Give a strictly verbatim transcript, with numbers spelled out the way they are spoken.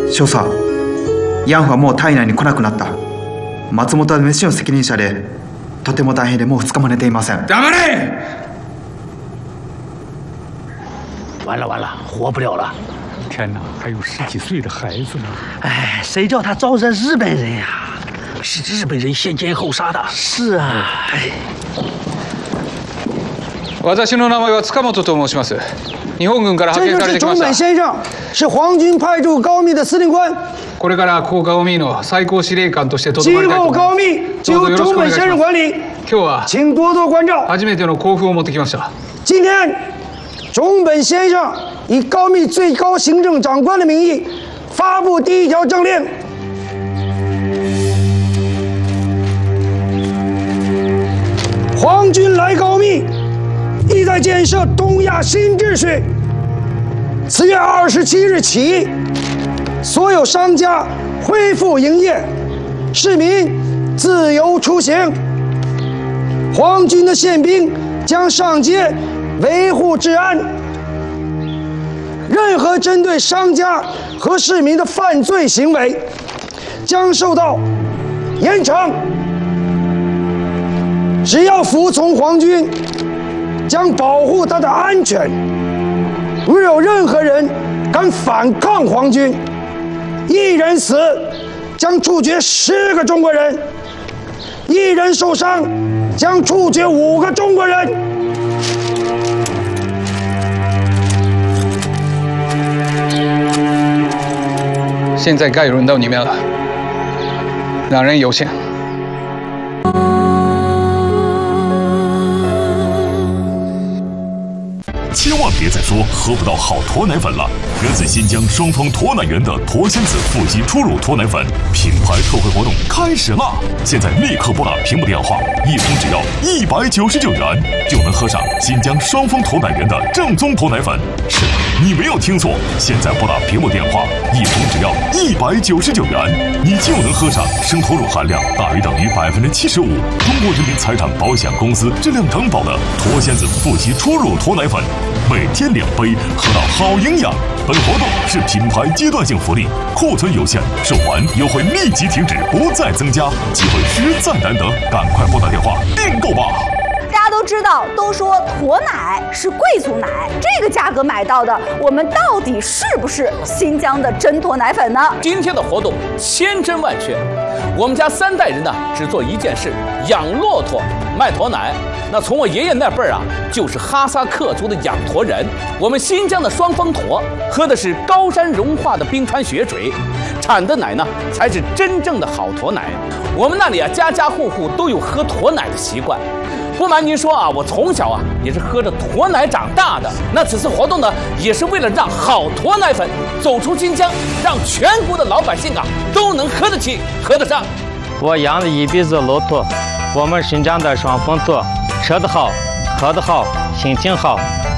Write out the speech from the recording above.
少佐、ヤンフはもう体内に来なくなった。松本は飯の責任者で、とても大変でもう二日も寝ていません。 黙れ！ 完了完了，活不了了！ 天哪，还有十几岁的孩子呢！ 哎，谁叫他招惹日本人呀？是日本人先奸后杀的。是啊，哎。 私の名前は塚本と申します。日本軍から派遣されてきました。 这就是中本先生，是皇军派驻高密的司令官。 これから高高密の最高司令官としてとどまりたいと思います。 今後高密就由中本先生管理。 今日は请多多关照。 初めての交付を持ってきました。 今天，中本先生以高密最高行政长官的名义发布第一条政令。皇军来高密，意在建设东亚新秩序。此月二十七日起，所有商家恢复营业，市民自由出行。皇军的宪兵将上街维护治安，任何针对商家和市民的犯罪行为将受到严惩。只要服从皇军，将保护他的安全。若有任何人敢反抗皇军，一人死，将处决十个中国人；一人受伤，将处决五个中国人。 现在该轮到你们了，两人有限。 千万别再说喝不到好驼奶粉了！源自新疆双峰驼奶园的驼仙子富硒初乳驼奶粉品牌特惠活动开始啦！现在立刻拨打屏幕电话，一封只要一百九十九元，就能喝上新疆双峰驼奶园的正宗驼奶粉。是的，你没有听错，现在拨打屏幕电话，一封只要一百九十九元，你就能喝上生驼乳含量大于等于百分之七十五，中国人民财产保险公司质量承保的驼仙子富硒初乳驼奶粉。每天两杯，喝到好营养。本活动是品牌阶段性福利，库存有限，售完优惠立即停止，不再增加，机会实在难得，赶快拨打电话订购吧！ 大家都知道，都说驼奶是贵族奶，这个价格买到的，我们到底是不是新疆的真驼奶粉呢？ 今天的活动千真万确，我们家三代人呢只做一件事：养骆驼、卖驼奶。那从我爷爷那辈儿啊，就是哈萨克族的养驼人。我们新疆的双峰驼喝的是高山融化的冰川雪水，产的奶呢才是真正的好驼奶。我们那里啊，家家户户都有喝驼奶的习惯。不瞒您说啊，我从小啊也是喝着驼奶长大的。那此次活动呢，也是为了让好驼奶粉走出新疆，让全国的老百姓啊都能喝得起、喝得上。 我养了一辈子骆驼，我们新疆的双峰驼，吃得好，喝得好，心情好。